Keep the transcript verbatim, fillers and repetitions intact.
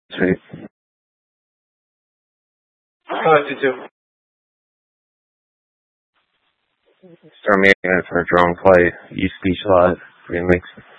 Sweet. Oh, you too. Start making it for a drone play. Use Speech Live remix.